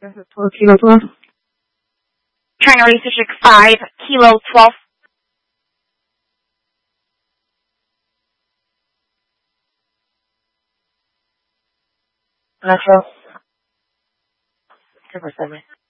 This is 12 Kilo 12. China Pacific 5 Kilo 12. Metro. 247.